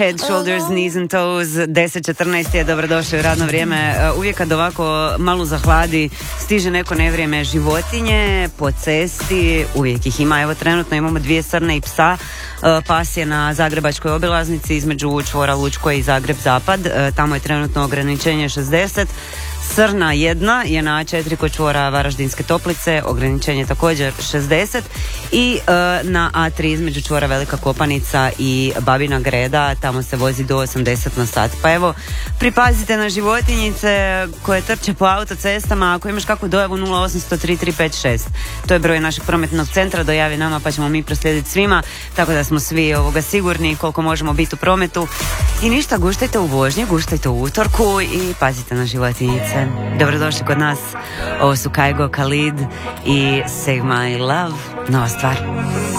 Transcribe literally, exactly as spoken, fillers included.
Head, shoulders, knees and toes, deset četrnaest je, dobrodošli u radno vrijeme. Uvijek kad ovako malo zahladi, stiže neko nevrijeme, životinje po cesti, uvijek ih ima. Evo trenutno imamo dvije srne i psa. Pas je na zagrebačkoj obilaznici između čvora Lučko i Zagreb Zapad. Tamo je trenutno ograničenje šezdeset. Srna jedna je na A četiri kod čvora Varaždinske Toplice, ograničenje također šezdeset, i e, na A tri između čvora Velika Kopanica i Babina Greda, tamo se vozi do osamdeset na sat. Pa evo, pripazite na životinjice koje trče po autocestama. Ako imaš kakvu dojavu, nula osam sto tri tri pet šest, to je broj našeg prometnog centra, dojavi nama pa ćemo mi proslijediti svima, tako da smo svi ovoga sigurni koliko možemo biti u prometu. I ništa, guštajte u vožnji, guštajte u utorku i pazite na životinjice. Dobrodošli kod nas. Ovo su Kaigo, Khalid i Save My Love, nova stvar.